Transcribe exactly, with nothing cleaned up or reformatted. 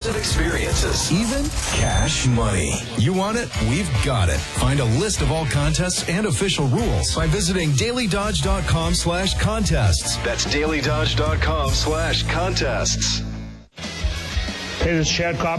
exclusive experiences, even cash money. You want it? We've got it. Find a list of all contests and official rules by visiting daily dodge dot com slash contests. That's daily dodge dot com slash contests. Hey, this is Chad Cobb.